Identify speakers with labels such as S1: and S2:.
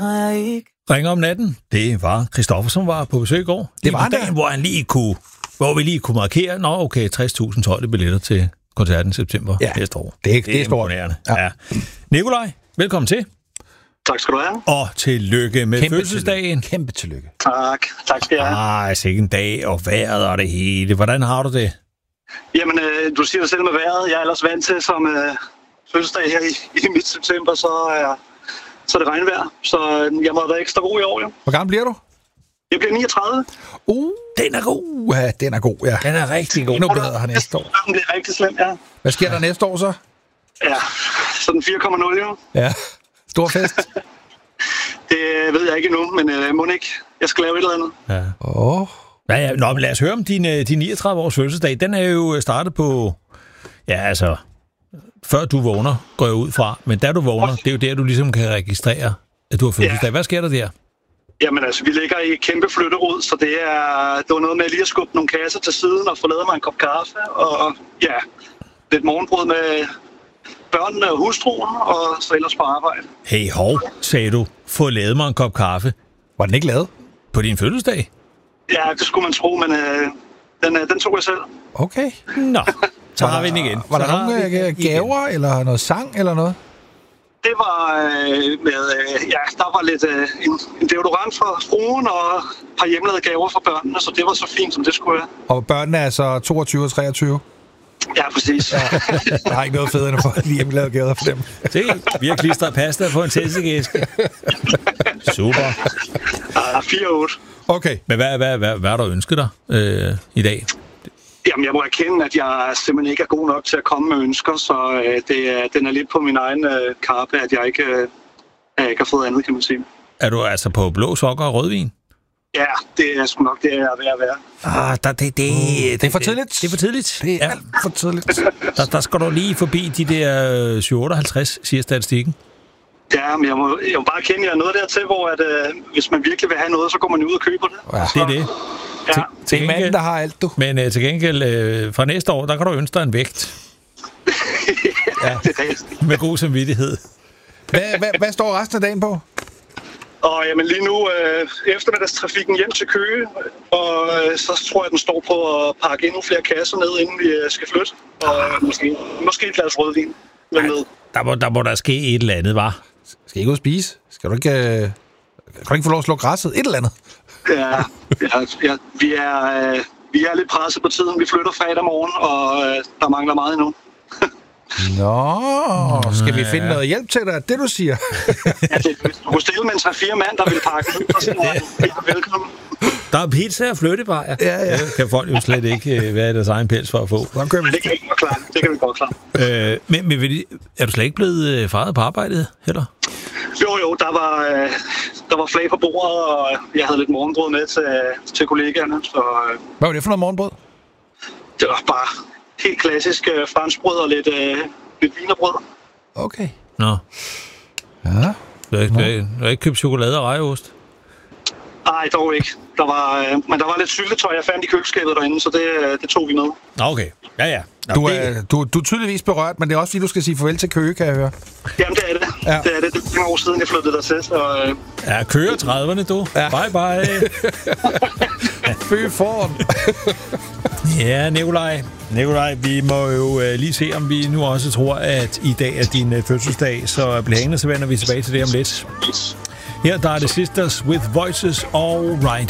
S1: Ringer om natten. Det var Christoffer, som var på besøg i går.
S2: Det var dagen,
S1: hvor vi lige kunne markere, 60.000 solgte billetter til koncerten i september næste år.
S2: Det er stort.
S1: Ja. Nikolaj, velkommen til.
S3: Tak skal du have.
S1: Og tillykke med fødselsdagen.
S2: Kæmpe tillykke.
S3: Tak skal jeg have.
S1: Sikke en dag, og vejret og det hele. Hvordan har du det?
S3: Jamen, du siger det selv med vejret. Jeg er ellers vant til som fødselsdag her i midt september, så er det regnvejr. Så jeg må have været ekstra god i år, jo.
S2: Hvor gammel bliver du?
S3: Jeg bliver 39.
S1: Den er god.
S2: Ja, den er god, ja.
S1: Den er rigtig god.
S2: Endnu bedre her næste år.
S3: Den bliver rigtig slem, ja.
S2: Hvad sker der næste år så?
S3: Ja, sådan 4,0 jo.
S2: Ja, stor fest.
S3: Det ved jeg ikke endnu, men må ikke. Jeg skal lave et eller andet.
S1: Ja. Ja, men lad os høre om din 39-års fødselsdag. Den er jo startet på... Ja, altså... Før du vågner, går jeg ud fra. Men da du vågner, det er jo der, du ligesom kan registrere, at du har fødselsdag. Hvad sker der der?
S3: Jamen altså, vi ligger i et kæmpe flytterod, så det var noget med lige at skubbe nogle kasser til siden og få lavet mig en kop kaffe. Og ja, lidt morgenbrød med børnene og hustruen, og så ellers på arbejde.
S1: Hey, sagde du. Få lavet mig en kop kaffe.
S2: Var den ikke lavet?
S1: På din fødselsdag?
S3: Ja, det skulle man tro, men den tog jeg selv.
S2: Okay.
S1: Nå, så har vi den igen.
S2: Var der nogle gaver, eller noget sang, eller noget?
S3: Det var der var lidt en deodorant fra fruen og et par hjemmelavede gaver fra børnene, så det var så fint, som det skulle være.
S2: Og børnene er så 22 og 23?
S3: Ja, præcis.
S2: Ja. Der er ikke noget federe end at få hjemmelavede gaver for dem.
S1: Se, vi har klistret pasta på en tæskeæske. Super.
S3: 4-8.
S2: Okay.
S1: Men hvad har du ønsket dig i dag?
S3: Jamen, jeg må erkende, at jeg simpelthen ikke er god nok til at komme med ønsker, så den er lidt på min egen kappe, at jeg ikke har fået andet, kan man sige.
S1: Er du altså på blå sokker og rødvin?
S3: Ja, det er sgu nok det, jeg er ved at være.
S2: Det er for tidligt.
S1: Det er for tidligt.
S2: Det er alt for tidligt.
S1: Der skal du lige forbi de der 758, siger statistikken.
S3: Ja, men jeg må bare erkende, at jeg er nået dertil, hvor at, hvis man virkelig vil have noget, så går man ud og køber det.
S1: Ja, det er det.
S3: Ja.
S2: Det er manden, der har alt, du.
S1: Men til gengæld, fra næste år, der kan du ønske dig en vægt.
S3: Ja, det er
S1: med god samvittighed.
S2: Hvad står resten af dagen på?
S3: Og jamen lige nu, eftermiddagstrafikken hjem til Køge, og så tror jeg, den står på at pakke endnu flere kasser ned, inden vi skal flytte. Og måske et glas rødvin.
S1: Der må der ske et eller andet, var.
S2: Skal I ikke ud og spise? Kan du ikke få lov at slå græsset? Et eller andet?
S3: Ja, vi er lidt presset på tiden. Vi flytter fredag morgen, og der mangler meget endnu.
S2: Nå, skal vi finde noget hjælp til dig? Det du siger.
S3: Ja, du kunne stille med en 3-4 mand, der vil pakke ud, og så velkommen.
S1: Der er pizza og flyttebajer.
S2: Ja.
S1: Det kan folk jo slet ikke være i deres egen pels for at få.
S3: Det kan vi godt klare.
S1: Men er du slet ikke blevet faret på arbejdet heller?
S3: Jo, der var flag på bordet, og jeg havde lidt morgenbrød med til kollegaerne. Så,
S2: hvad var det for noget morgenbrød?
S3: Det var bare helt klassisk franskbrød og lidt wienerbrød.
S2: Okay.
S1: Nå.
S2: Ja.
S1: Du har ikke købt chokolade og rejeost?
S3: Nej, dog ikke. Men der var lidt syltetøj, jeg fandt i køleskabet derinde, så det tog vi med.
S1: Okay, ja.
S2: Du er tydeligvis berørt, men det er også fordi, du skal sige farvel til Køge, kan jeg høre.
S3: Jamen, det er det. Ja. Det er det. Det er mange år siden, jeg flyttede der til, så...
S1: Ja, Køge 30'erne, du. Ja. Bye.
S2: Fø foran.
S1: Ja, Nikolaj, vi må jo lige se, om vi nu også tror, at i dag er din fødselsdag, så bliv hængende, så vender vi tilbage til det om lidt. Her der er det Sisters with Voices All Right.